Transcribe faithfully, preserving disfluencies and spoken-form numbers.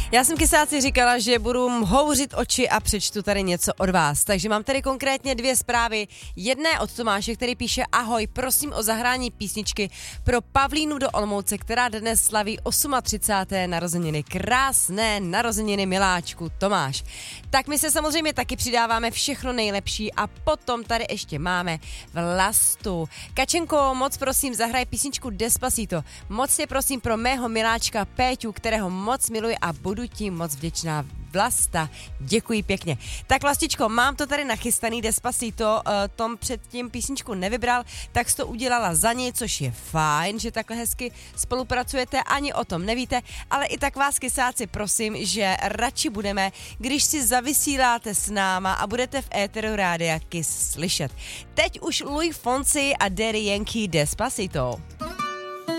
Já jsem kysáci říkala, že budu houřit oči a přečtu tady něco od vás. Takže mám tady konkrétně dvě zprávy. Jedné od Tomáše, který píše: ahoj, prosím o zahrání písničky pro Pavlínu do Olomouce, která dnes slaví třicáté osmé narozeniny. Krásné narozeniny, miláčku, Tomáš. Tak my se samozřejmě taky přidáváme, všechno nejlepší a potom tady ještě máme Vlastu. Kačenko, moc prosím, zahraj písničku Despacito. Moc tě prosím pro mého miláčka Péťu, kterého moc miluji a budu ti moc vděčná. Vlasta, děkuji pěkně. Tak Vlastičko, mám to tady nachystaný Despacito, uh, Tom předtím písničku nevybral, tak jsi to udělala za něj, což je fajn, že takhle hezky spolupracujete, ani o tom nevíte, ale i tak vás kysáci prosím, že radši budeme, když si zavysíláte s náma a budete v éteru Rádia Kiss slyšet. Teď už Luis Fonsi a Daddy Yankee Despacito.